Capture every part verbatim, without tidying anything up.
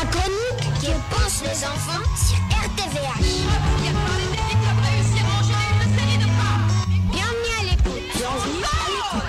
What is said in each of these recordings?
La chronique que pensent les enfants sur R T V H. Bienvenue à l'écoute. Bienvenue à l'écoute.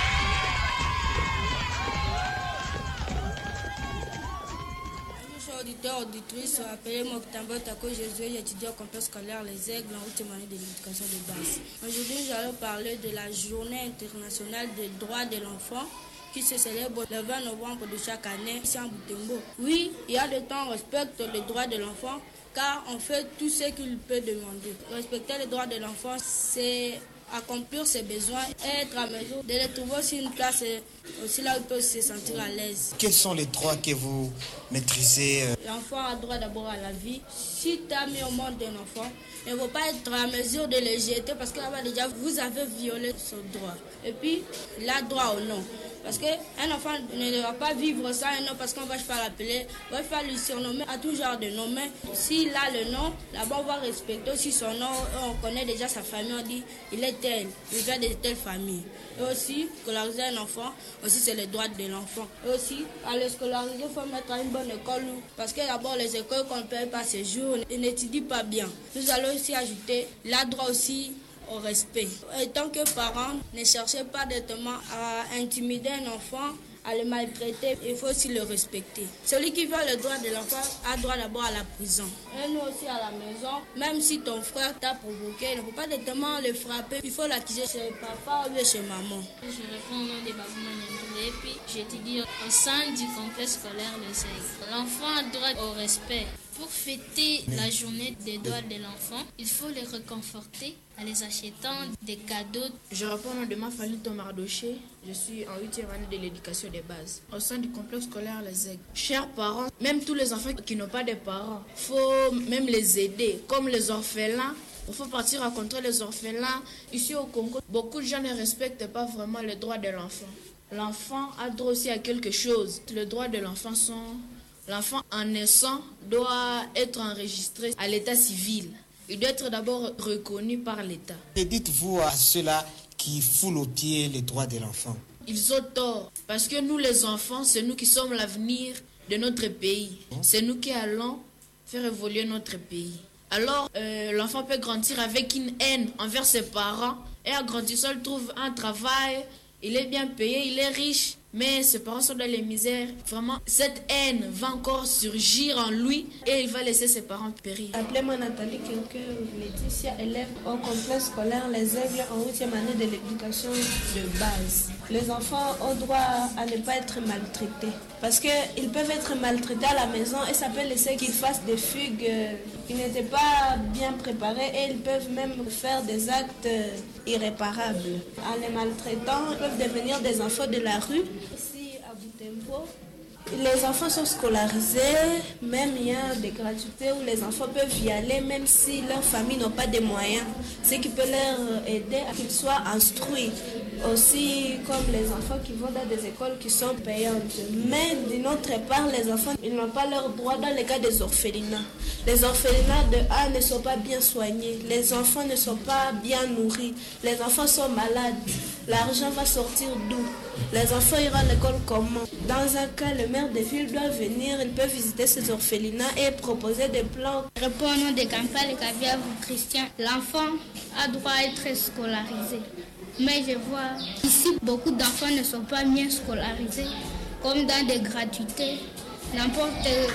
Bonjour auditeurs, auditrices, appelez-moi Octambo Tako Jésus, j'étudie au complexe scolaire Les Aigles en huitième année de l'éducation de base. Aujourd'hui, nous allons parler de la journée internationale des droits de l'enfant qui se célèbre le vingt novembre de chaque année ici en Butembo. Oui, il y a des temps, on respecte les droits de l'enfant car on fait tout ce qu'il peut demander. Respecter les droits de l'enfant, c'est accomplir ses besoins, être à mesure de les trouver aussi une place aussi là où il peut se sentir à l'aise. Quels sont les droits que vous maîtrisez? L'enfant a droit d'abord à la vie. Si tu as mis au monde un enfant, il ne faut pas être à mesure de le jeter parce que là-bas déjà vous avez violé son droit. Et puis, il a droit au nom. Parce qu'un enfant ne va pas vivre sans un nom parce qu'on va pas l'appeler, on va faire lui surnommer à tout genre de nom. Mais s'il a le nom, là-bas on va respecter aussi son nom. On connaît déjà sa famille, on dit il est tel, il vient de telle famille. Et aussi, scolariser un enfant, aussi c'est le droit de l'enfant. Et aussi, à le scolariser, il faut mettre à une bonne école. Parce que d'abord, les écoles qu'on ne paye pas ces jours, ils n'étudient pas bien. Nous allons aussi ajouter, il a droit aussi au respect. Et tant que parents, ne cherchez pas directement à intimider un enfant, à le maltraiter, il faut aussi le respecter. Celui qui veut le droit de l'enfant a droit d'abord à la prison. Et nous aussi à la maison, même si ton frère t'a provoqué, il ne faut pas directement le frapper, il faut l'accuser chez papa ou chez maman. Je réponds au nom de Babou Manendoulé et puis j'étudie au sein du complexe scolaire Les Aigles. L'enfant a droit au respect. Pour fêter la journée des droits de l'enfant, il faut les réconforter en les achetant des cadeaux. Je réponds au nom de Mafali Tomardoché. Je suis en huitième année de l'éducation des bases, au sein du complexe scolaire Les Aigles. Chers parents, même tous les enfants qui n'ont pas de parents, il faut même les aider, comme les orphelins. Il faut partir rencontrer les orphelins. Ici au Congo, beaucoup de gens ne respectent pas vraiment les droits de l'enfant. L'enfant a droit aussi à quelque chose. Les droits de l'enfant sont... L'enfant en naissant doit être enregistré à l'état civil. Il doit être d'abord reconnu par l'État. Et dites-vous à ceux-là qui foulent aux pieds les droits de l'enfant. Ils ont tort, parce que nous les enfants, c'est nous qui sommes l'avenir de notre pays. C'est nous qui allons faire évoluer notre pays. Alors, euh, l'enfant peut grandir avec une haine envers ses parents et en grandissant, il trouve un travail, il est bien payé, il est riche. Mais ses parents sont dans les misères. Vraiment, cette haine va encore surgir en lui et il va laisser ses parents périr. Appelez-moi Nathalie Kioke Laetitia, élève au complexe scolaire Les Aigles en huitième année de l'éducation de base. Les enfants ont droit à ne pas être maltraités. Parce qu'ils peuvent être maltraités à la maison et ça peut laisser qu'ils fassent des fugues qui n'étaient pas bien préparées et ils peuvent même faire des actes irréparables. En les maltraitant, ils peuvent devenir des enfants de la rue. Ici à Butembo, les enfants sont scolarisés, même il y a des gratuités où les enfants peuvent y aller même si leur famille n'a pas de moyens. Ce qui peut leur aider à qu'ils soient instruits. Aussi comme les enfants qui vont dans des écoles qui sont payantes. Mais d'une autre part, les enfants ils n'ont pas leurs droits dans le cas des orphelinats. Les orphelinats de A ne sont pas bien soignés. Les enfants ne sont pas bien nourris. Les enfants sont malades. L'argent va sortir d'où? Les enfants iront à l'école comment? Dans un cas, le maire de ville doit venir, il peut visiter ces orphelinats et proposer des plans. Je réponds au nom de Campal Caviar Christian. L'enfant a droit à être scolarisé. Mais je vois ici, beaucoup d'enfants ne sont pas bien scolarisés, comme dans des gratuités. N'importe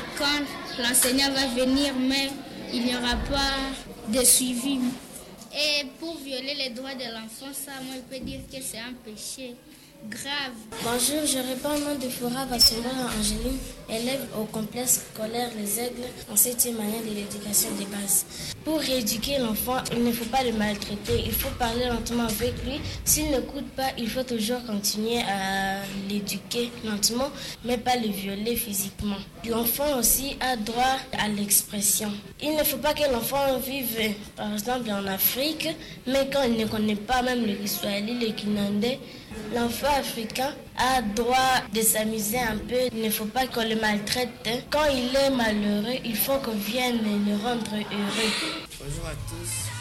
quand l'enseignant va venir, mais il n'y aura pas de suivi. Et pour violer les droits de l'enfant, ça, moi, je peux dire que c'est un péché grave. Bonjour, je réponds au nom de Flora Vassondora Angéline, élève au complexe scolaire Les Aigles en septième année de l'éducation de base. Pour éduquer l'enfant, il ne faut pas le maltraiter, il faut parler lentement avec lui. S'il n'écoute pas, il faut toujours continuer à l'éduquer lentement, mais pas le violer physiquement. L'enfant aussi a droit à l'expression. Il ne faut pas que l'enfant vive, par exemple, en Afrique, mais quand il ne connaît pas même le Kiswahili, le Kinandé, l'enfant africain a droit de s'amuser un peu. Il ne faut pas qu'on le maltraite. Quand il est malheureux, il faut qu'on vienne le rendre heureux. Bonjour à tous.